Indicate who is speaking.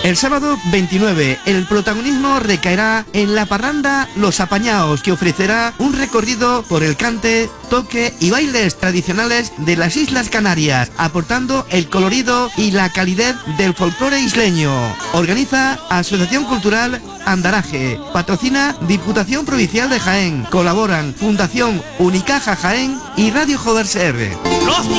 Speaker 1: El sábado 29, el protagonismo recaerá en la parranda Los Apañaos, que ofrecerá un recorrido por el cante, toque y bailes tradicionales de las Islas Canarias, aportando el colorido y la calidez del folclore isleño. Organiza Asociación Cultural Andaraje, patrocina Diputación Provincial de Jaén, colaboran Fundación Unicaja Jaén y Radio Joder CR.